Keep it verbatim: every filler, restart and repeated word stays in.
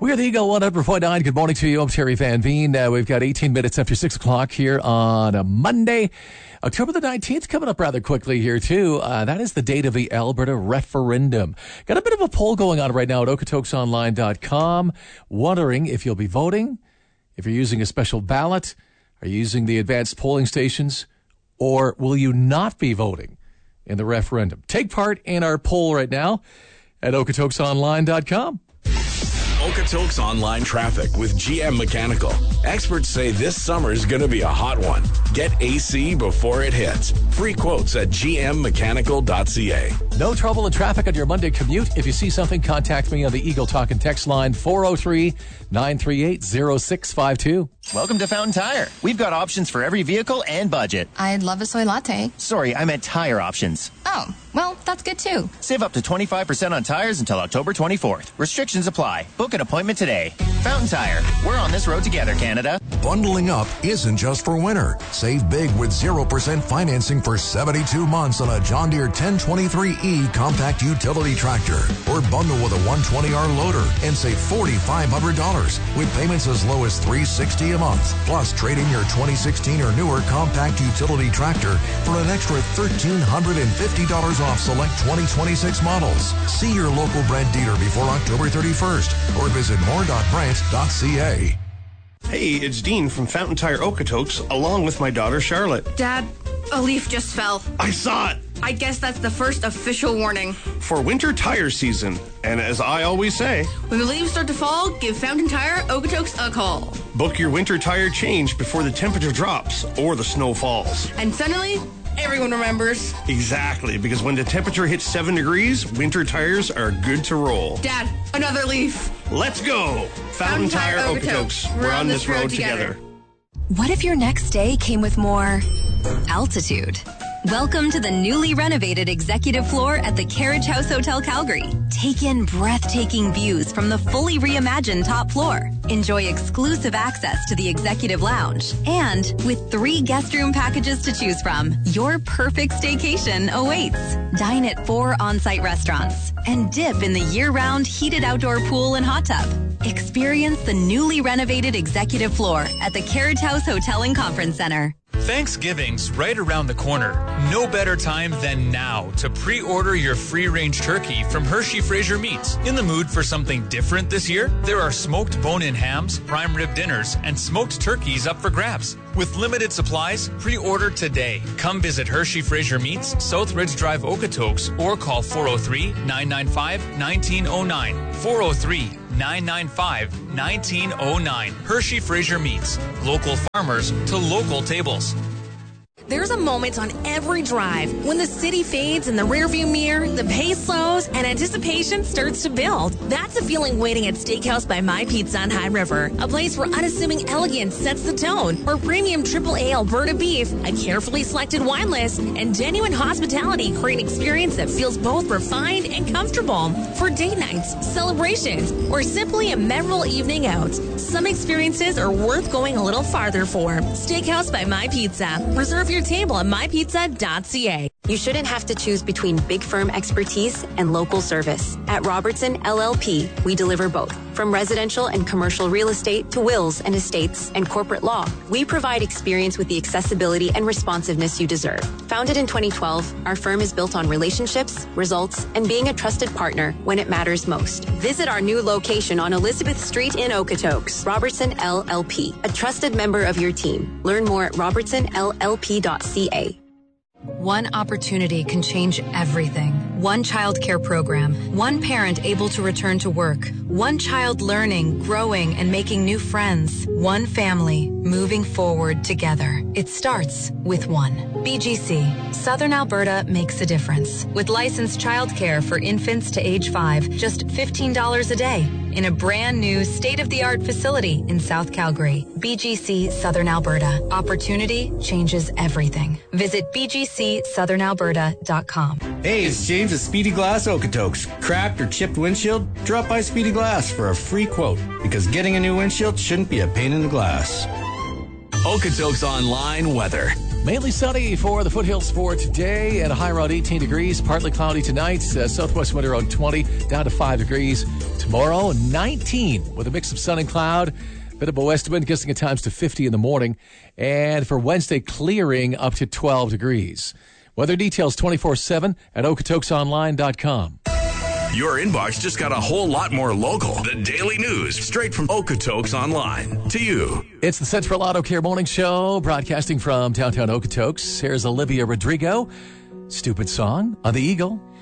We are the Eagle one hundred point nine. Good morning to you. I'm Terry Van Veen. Uh, we've got eighteen minutes after six o'clock here on a Monday. October the nineteenth coming up rather quickly here, too. Uh, that is the date of the Alberta referendum. Got a bit of a poll going on right now at okotoks online dot com. Wondering if you'll be voting, if you're using a special ballot, are you using the advanced polling stations, or will you not be voting in the referendum? Take part in our poll right now at okotoks online dot com. Okotoks Online Traffic with G M Mechanical. Experts say this summer is going to be a hot one. Get A C before it hits. Free quotes at g m mechanical dot c a. No trouble in traffic on your Monday commute. If you see something, contact me on the Eagle Talk and Text line four oh three, nine three eight, oh six five two. Welcome to Fountain Tire. We've got options for every vehicle and budget. I'd love a soy latte. Sorry, I meant tire options. Oh, well, that's good too. Save up to twenty-five percent on tires until October twenty-fourth. Restrictions apply. Book an appointment today. Fountain Tire. We're on this road together, Canada. Bundling up isn't just for winter. Save big with zero percent financing for seventy-two months on a John Deere ten twenty-three E compact utility tractor. Or bundle with a one twenty R loader and save four thousand five hundred dollars with payments as low as three hundred sixty dollars a month. Plus, trade in your twenty sixteen or newer compact utility tractor for an extra one thousand three hundred fifty dollars off select twenty twenty-six models. See your local Brent dealer before October thirty-first or visit more dot brent dot c a. Hey, it's Dean from Fountain Tire Okotoks, along with my daughter Charlotte. Dad, a leaf just fell. I saw it! I guess that's the first official warning. For winter tire season, and as I always say, when the leaves start to fall, give Fountain Tire Okotoks a call. Book your winter tire change before the temperature drops or the snow falls. And suddenly, everyone remembers. Exactly, because when the temperature hits seven degrees, winter tires are good to roll. Dad, another leaf. Let's go! Fountain, Fountain Tire, Tire Okotoks. Okotoks. We're, We're on this road, road together. together. What if your next day came with more altitude? Welcome to the newly renovated executive floor at the Carriage House Hotel Calgary. Take in breathtaking views from the fully reimagined top floor. Enjoy exclusive access to the executive lounge. And with three guest room packages to choose from, your perfect staycation awaits. Dine at four on-site restaurants and dip in the year-round heated outdoor pool and hot tub. Experience the newly renovated executive floor at the Carriage House Hotel and Conference Center. Thanksgiving's right around the corner. No better time than now to pre-order your free-range turkey from Hershey Fraser Meats. In the mood for something different this year? There are smoked bone-in hams, prime rib dinners, and smoked turkeys up for grabs. With limited supplies, pre-order today. Come visit Hershey Fraser Meats, South Ridge Drive, Okotoks, or call four oh three, nine nine five, one nine oh nine. four oh three, nine nine five, one nine oh nine. Hershey Fraser Meats. Local farmers to local tables. There's a moment on every drive when the city fades in the rearview mirror, the pace slows, and anticipation starts to build. That's a feeling waiting at Steakhouse by My Pizza on High River, a place where unassuming elegance sets the tone, where premium triple A Alberta beef, a carefully selected wine list, and genuine hospitality create an experience that feels both refined and comfortable. For date nights, celebrations, or simply a memorable evening out, some experiences are worth going a little farther for. Steakhouse by My Pizza. Reserve your table at my pizza dot c a. You shouldn't have to choose between big firm expertise and local service. At Robertson L L P, we deliver both. From residential and commercial real estate to wills and estates and corporate law, we provide experience with the accessibility and responsiveness you deserve. Founded in twenty twelve, our firm is built on relationships, results, and being a trusted partner when it matters most. Visit our new location on Elizabeth Street in Okotoks. Robertson L L P, a trusted member of your team. Learn more at robertson l l p dot c a. One opportunity can change everything. One child care program, one parent able to return to work, one child learning, growing, and making new friends, one family moving forward together. It starts with one. B G C, Southern Alberta makes a difference. With licensed childcare for infants to age five, just fifteen dollars a day in a brand new state-of-the-art facility in South Calgary. B G C Southern Alberta. Opportunity changes everything. Visit b g c southern alberta dot com. Hey, it's James at Speedy Glass Okotoks. Cracked or chipped windshield? Drop by Speedy Glass for a free quote, because getting a new windshield shouldn't be a pain in the glass. Okotoks Online weather. Mainly sunny for the foothills for today and a high around eighteen degrees. Partly cloudy tonight. Uh, southwest wind around twenty, down to five degrees. Tomorrow, nineteen with a mix of sun and cloud. Bit of a west wind gusting at times to fifty in the morning. And for Wednesday, clearing up to twelve degrees. Weather details twenty-four seven at okotoks online dot com. Your inbox just got a whole lot more local. The daily news, straight from Okotoks Online to you. It's the Central Auto Care Morning Show, broadcasting from downtown Okotoks. Here's Olivia Rodrigo. Stupid Song on the Eagle.